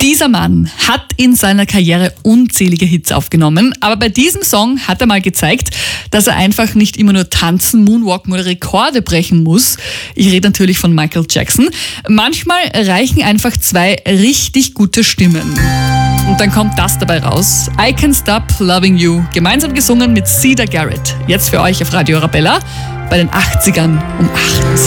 Dieser Mann hat in seiner Karriere unzählige Hits aufgenommen, aber bei diesem Song hat er mal gezeigt, dass er einfach nicht immer nur tanzen, moonwalken oder Rekorde brechen muss. Ich rede natürlich von Michael Jackson. Manchmal reichen einfach zwei richtig gute Stimmen. Und dann kommt das dabei raus. I Can't Stop Loving You, gemeinsam gesungen mit Siedah Garrett. Jetzt für euch auf Radio Arabella bei den 80ern um 8.